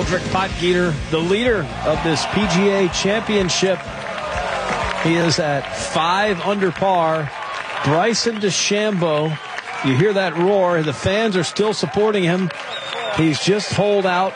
Aldrich Potgieter, the leader of this PGA Championship. He is at 5 under par. Bryson DeChambeau, you hear that roar. The fans are still supporting him. He's just holed out.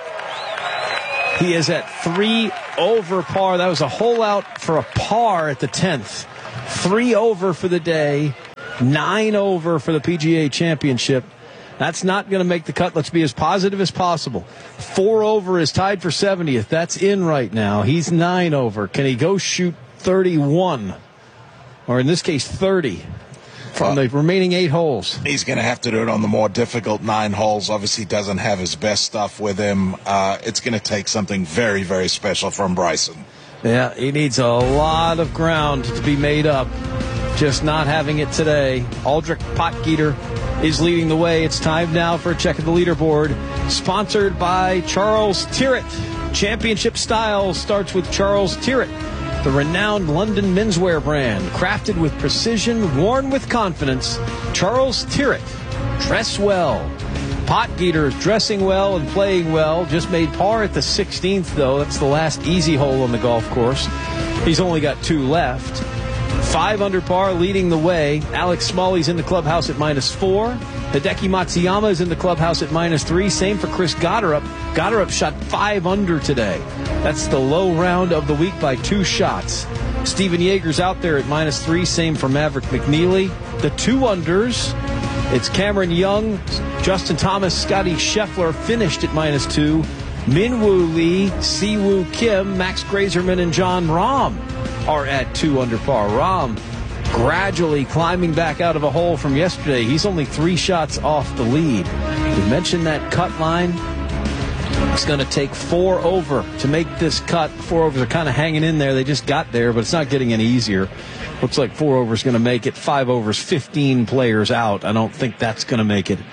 He is at 3 over par. That was a hole out for a par at the 10th. 3 over for the day. 9 over for the PGA Championship. That's not going to make the cut. Let's be as positive as possible. 4 over is tied for 70th. That's in right now. He's 9 over. Can he go shoot 31? Or in this case, 30 from the remaining 8 holes? He's going to have to do it on the more difficult 9 holes. Obviously doesn't have his best stuff with him. It's going to take something very, very special from Bryson. Yeah, he needs a lot of ground to be made up. Just not having it today. Aldrich Potgieter is leading the way. It's time now for a check of the leaderboard. Sponsored by Charles Tyrwhitt. Championship Style starts with Charles Tyrwhitt, the renowned London menswear brand. Crafted with precision, worn with confidence. Charles Tyrwhitt. Dress well. Potgieter is dressing well and playing well. Just made par at the 16th, though. That's the last easy hole on the golf course. He's only got 2 left. 5 under par leading the way. Alex Smalley's in the clubhouse at -4. Hideki Matsuyama is in the clubhouse at -3. Same for Chris Gotterup. Gotterup shot 5 under today. That's the low round of the week by 2 shots. Stephen Yeager's out there at -3. Same for Maverick McNeely. The 2 unders, it's Cameron Young, Justin Thomas, Scotty Scheffler finished at -2. Minwoo Lee, Siwoo Kim, Max Grazerman, and John Rahm are at 2 under par. Rahm gradually climbing back out of a hole from yesterday. He's only 3 shots off the lead. We mentioned that cut line. It's going to take 4 over to make this cut. 4 overs are kind of hanging in there. They just got there, but it's not getting any easier. Looks like 4 overs going to make it. 5 overs, 15 players out. I don't think that's going to make it.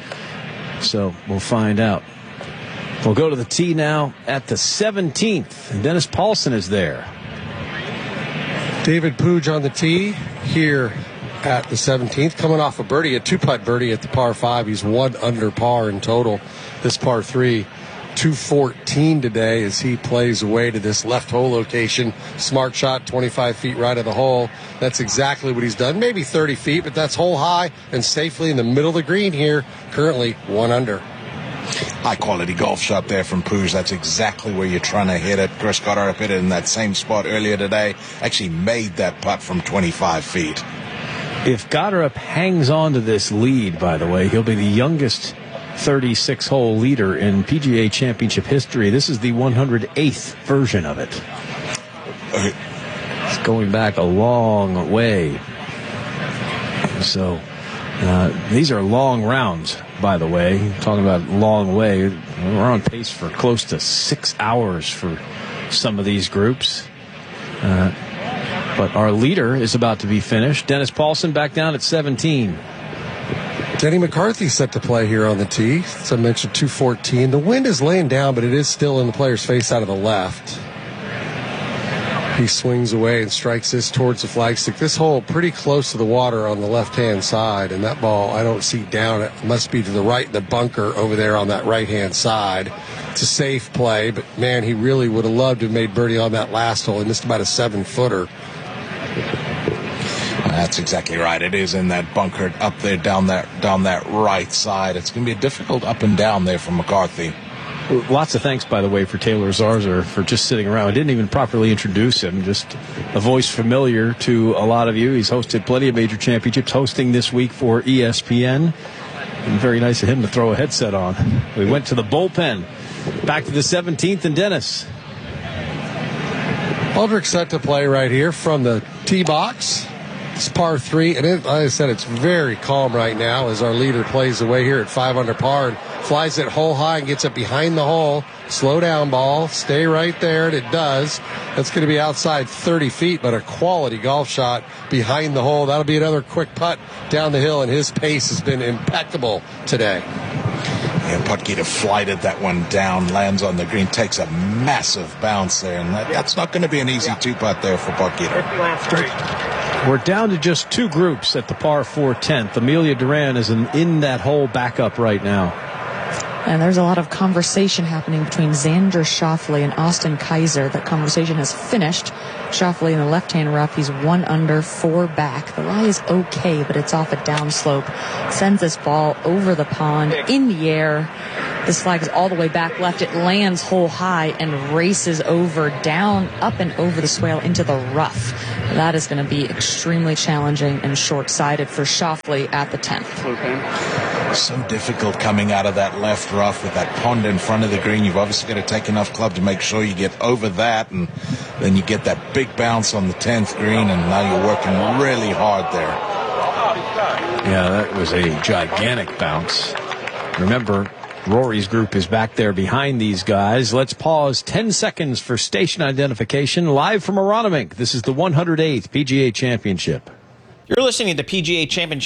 So we'll find out. We'll go to the tee now at the 17th. And Dennis Paulson is there. David Puig on the tee here at the 17th, coming off a birdie, a 2-putt birdie at the par 5. He's 1 under par in total. This par 3, 214 today as he plays away to this left hole location. Smart shot, 25 feet right of the hole. That's exactly what he's done. Maybe 30 feet, but that's hole high and safely in the middle of the green here. Currently 1 under. High-quality golf shot there from Puig. That's exactly where you're trying to hit it. Chris Gotterup hit it in that same spot earlier today. Actually made that putt from 25 feet. If Gotterup hangs on to this lead, by the way, he'll be the youngest 36-hole leader in PGA Championship history. This is the 108th version of it. It's going back a long way. So these are long rounds, by the way. Talking about long way, we're on pace for close to 6 hours for some of these groups. But our leader is about to be finished. Dennis Paulson back down at 17. Denny McCarthy set to play here on the tee. As I mentioned, 214. The wind is laying down, but it is still in the player's face out of the left. He swings away and strikes this towards the flagstick. This hole pretty close to the water on the left-hand side, and that ball I don't see down. It must be to the right, the bunker over there on that right-hand side. It's a safe play, but, man, he really would have loved to have made birdie on that last hole. He missed about a 7-footer. That's exactly right. It is in that bunker up there down that right side. It's going to be a difficult up and down there for McCarthy. Lots of thanks, by the way, for Taylor Zarzour for just sitting around. I didn't even properly introduce him. Just a voice familiar to a lot of you. He's hosted plenty of major championships, hosting this week for ESPN. And very nice of him to throw a headset on. We went to the bullpen. Back to the 17th and Dennis. Aldrich set to play right here from the tee box. It's par 3, and like I said, it's very calm right now as our leader plays away here at 5 under par and flies it hole high and gets it behind the hole. Slow down ball, stay right there, and it does. That's going to be outside 30 feet, but a quality golf shot behind the hole. That'll be another quick putt down the hill, and his pace has been impeccable today. Yeah, Potgieter flighted that one down, lands on the green, takes a massive bounce there, and that's not going to be an easy 2-putt there for Potgieter. We're down to just 2 groups at the par 4 10th. Amelia Duran is in that hole backup right now. And there's a lot of conversation happening between Xander Schauffele and Austin Kaiser. That conversation has finished. Schauffele in the left-hand rough. He's 1 under, 4 back. The lie is okay, but it's off a downslope. Sends this ball over the pond, in the air. This flag is all the way back left. It lands hole high and races over, down, up and over the swale into the rough. That is going to be extremely challenging and short-sighted for Schauffele at the 10th. Okay. So difficult coming out of that left rough with that pond in front of the green. You've obviously got to take enough club to make sure you get over that, and then you get that big bounce on the 10th green, and now you're working really hard there. Yeah, that was a gigantic bounce. Remember, Rory's group is back there behind these guys. Let's pause 10 seconds for station identification. Live from Aronimink, this is the 108th PGA Championship. You're listening to PGA Championship